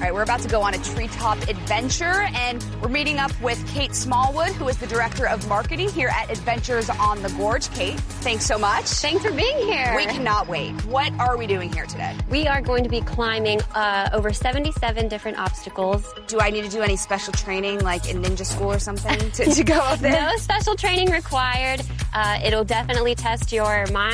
right, we're about to go on a treetop adventure, and we're meeting up with Kate Smallwood, who is the Director of Marketing here at Adventures on the Gorge. Kate, thanks so much. Thanks for being here. We cannot wait. What are we doing here today? We are going to be climbing over 77 different obstacles. Do I need to do any special training, like in ninja school or something, to go up there? No special training required. It'll definitely test your mind.